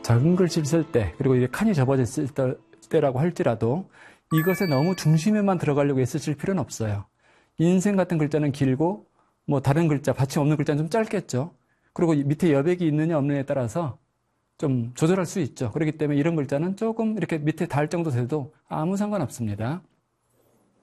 작은 글씨를 쓸 때, 그리고 이게 칸이 접어졌을 때라고 할지라도 이것에 너무 중심에만 들어가려고 애쓰실 필요는 없어요. 인생 같은 글자는 길고, 뭐 다른 글자, 받침 없는 글자는 좀 짧겠죠. 그리고 밑에 여백이 있느냐 없느냐에 따라서 좀 조절할 수 있죠. 그렇기 때문에 이런 글자는 조금 이렇게 밑에 닿을 정도 돼도 아무 상관없습니다.